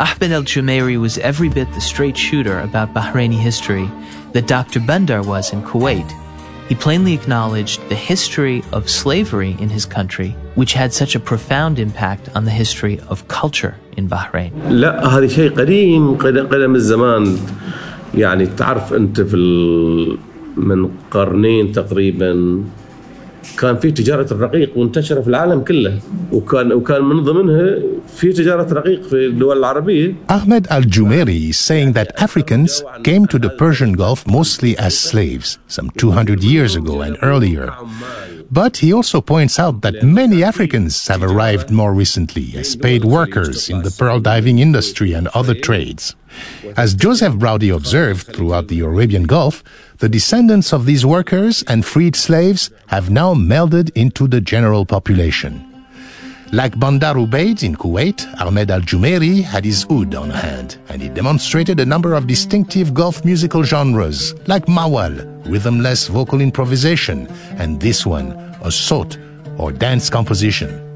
Ahmed al-Jumeiri was every bit the straight shooter about Bahraini history that Dr. Bandar was in Kuwait. He plainly acknowledged the history of slavery in his country, which had such a profound impact on the history of culture in Bahrain. لا هذا شيء قديم الزمان يعني تعرف أنت من قرنين تقريبا كان في تجارة الرقيق منتشرة في العالم كله وكان من ضمنها في تجارة الرقيق في الدول العربية. Ahmed al-Jumeiri is saying that Africans came to the Persian Gulf mostly as slaves, some 200 years ago and earlier. But he also points out that many Africans have arrived more recently as paid workers in the pearl diving industry and other trades. As Joseph Braudy observed throughout the Arabian Gulf, the descendants of these workers and freed slaves have now melded into the general population. Like Bandar Ubaid in Kuwait, Ahmed al-Jumeiri had his oud on hand, and he demonstrated a number of distinctive Gulf musical genres, like mawal, rhythmless vocal improvisation, and this one, a sawt, or dance composition.